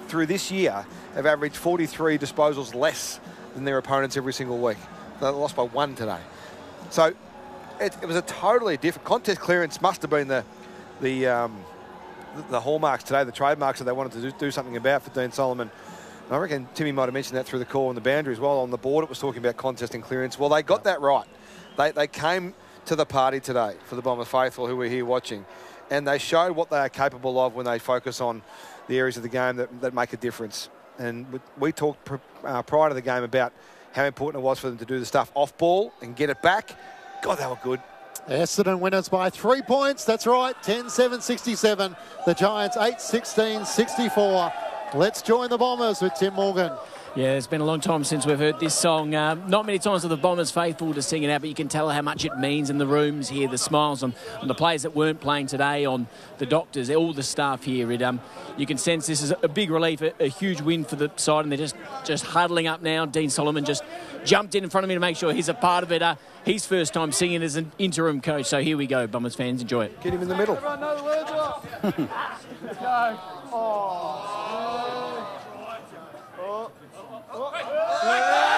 through this year have averaged 43 disposals less than their opponents every single week. They lost by 1 today. So it was a totally different contest. Clearance must have been the hallmarks today, the trademarks that they wanted to do something about for Dean Solomon. And I reckon Timmy might have mentioned that through the call on the boundary as well. On the board, it was talking about contest and clearance. Well, they got that right. They came to the party today for the Bombers faithful who were here watching, and they showed what they are capable of when they focus on the areas of the game that make a difference. And we talked prior to the game about how important it was for them to do the stuff off ball and get it back. God, they were good. Essendon winners by 3 points. That's right, 10-7-67. The Giants 8-16-64. Let's join the Bombers with Tim Morgan. Yeah, it's been a long time since we've heard this song. Not many times for the Bombers faithful to sing it out, but you can tell how much it means in the rooms here, the smiles on the players that weren't playing today, on the doctors, all the staff here. You can sense this is a big relief, a huge win for the side, and they're just huddling up now. Dean Solomon just jumped in front of me to make sure he's a part of it. His first time singing as an interim coach. So here we go, Bombers fans, enjoy it. Get him in the middle. Everyone know the words off. Let's go. Oh.